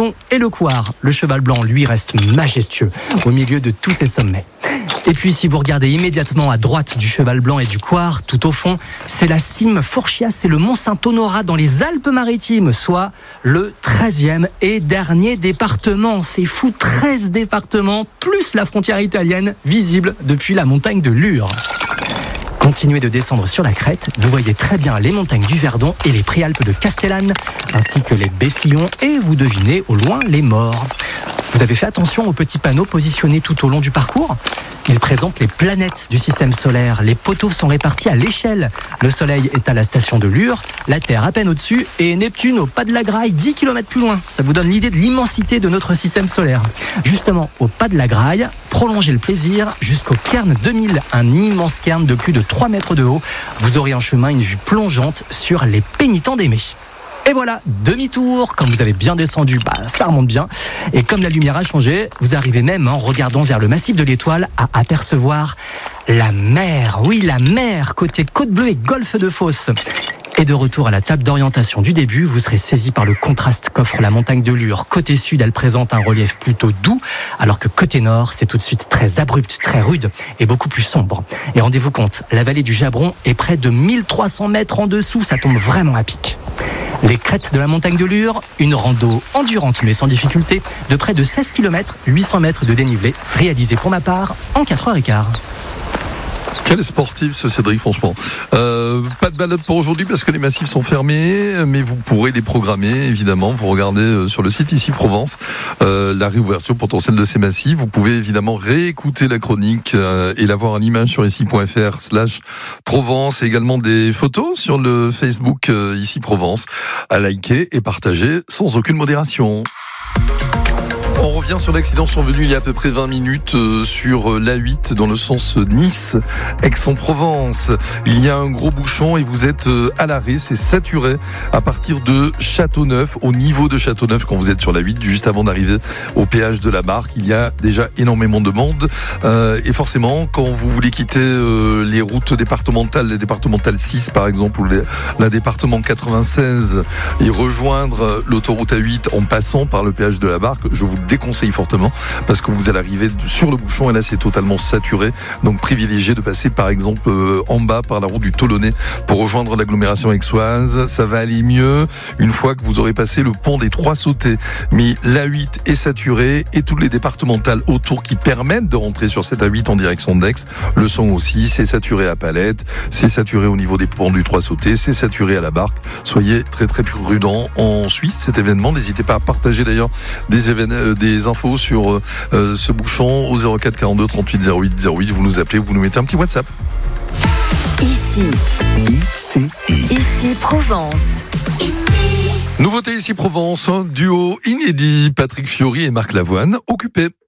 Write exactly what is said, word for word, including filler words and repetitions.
Chalon et le Couard. Le cheval blanc, lui, reste majestueux au milieu de tous ces sommets. Et puis, si vous regardez immédiatement à droite du cheval blanc et du Couard, tout au fond, c'est la cime Fourchias, c'est le mont Saint-Honorat dans les Alpes-Maritimes, soit le treizième et dernier département. C'est fou, treize départements, plus la frontière italienne, visible depuis la montagne de Lure. Continuez de descendre sur la crête, vous voyez très bien les montagnes du Verdon et les préalpes de Castellane, ainsi que les Bessillons, et vous devinez au loin les Maures. Vous avez fait attention aux petits panneaux positionnés tout au long du parcours ? Ils présentent les planètes du système solaire. Les poteaux sont répartis à l'échelle. Le Soleil est à la station de Lure, la Terre à peine au-dessus et Neptune au pas de la Graille, dix kilomètres plus loin. Ça vous donne l'idée de l'immensité de notre système solaire. Justement, au pas de la Graille, prolongez le plaisir jusqu'au cairn deux mille, un immense cairn de plus de trois mètres de haut. Vous aurez en chemin une vue plongeante sur les pénitents d'Aimé. Et voilà, demi-tour. Comme vous avez bien descendu, bah, ça remonte bien. Et comme la lumière a changé, vous arrivez même, en regardant vers le massif de l'Étoile, à apercevoir la mer. Oui, la mer, côté Côte Bleue et Golfe de Fos. Et de retour à la table d'orientation du début, vous serez saisi par le contraste qu'offre la montagne de Lure. Côté sud, elle présente un relief plutôt doux, alors que côté nord, c'est tout de suite très abrupt, très rude et beaucoup plus sombre. Et rendez-vous compte, la vallée du Jabron est près de mille trois cents mètres en dessous, ça tombe vraiment à pic. Les crêtes de la montagne de Lure, une rando endurante mais sans difficulté, de près de seize kilomètres, huit cents mètres de dénivelé, réalisée pour ma part en quatre heures quinze. Quel sportif ce Cédric, franchement. Euh, pas de balade pour aujourd'hui parce que les massifs sont fermés, mais vous pourrez les programmer, évidemment. Vous regardez sur le site Ici Provence euh, la réouverture potentielle de ces massifs. Vous pouvez évidemment réécouter la chronique euh, et la voir en image sur ici.fr slash Provence, et également des photos sur le Facebook euh, Ici Provence à liker et partager sans aucune modération. On revient sur l'accident survenu il y a à peu près vingt minutes euh, sur l'A huit dans le sens Nice-Aix-en-Provence. Il y a un gros bouchon et vous êtes euh, à l'arrêt, c'est saturé à partir de Châteauneuf, au niveau de Châteauneuf quand vous êtes sur l'A huit, juste avant d'arriver au péage de la Marque. Il y a déjà énormément de monde euh, et forcément quand vous voulez quitter euh, les routes départementales, les départementales six par exemple, ou les, la département quatre-vingt-seize et rejoindre l'autoroute A huit en passant par le péage de la Marque, je vous déconseille fortement parce que vous allez arriver sur le bouchon et là c'est totalement saturé, donc privilégiez de passer par exemple euh, en bas par la route du Tolonnais pour rejoindre l'agglomération aixoise. Ça va aller mieux une fois que vous aurez passé le pont des Trois Sautés, mais l'A huit est saturé et toutes les départementales autour qui permettent de rentrer sur cette A huit en direction d'Aix le sont aussi. C'est saturé à Palette, c'est saturé au niveau des ponts du Trois Sautés, c'est saturé à la Barque. Soyez très très prudents. On suit cet événement, n'hésitez pas à partager d'ailleurs des événements, des infos sur euh, ce bouchon au zéro quatre quarante-deux trente-huit zéro huit zéro huit. Vous nous appelez, vous nous mettez un petit WhatsApp. Ici, ici, ici Provence. Ici. Nouveauté Ici Provence, un duo inédit, Patrick Fiori et Marc Lavoine, occupés.